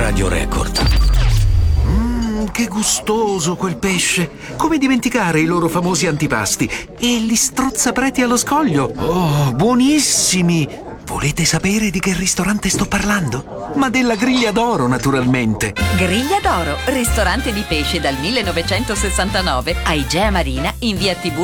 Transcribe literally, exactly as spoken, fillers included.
Radio Record. Mmm, che gustoso quel pesce! Come dimenticare i loro famosi antipasti? E gli strozzapreti allo scoglio! Oh, buonissimi! Volete sapere di che ristorante sto parlando? Ma della Griglia d'Oro, naturalmente! Griglia d'Oro, ristorante di pesce dal millenovecentosessantanove a Igea Marina in via Tiburtina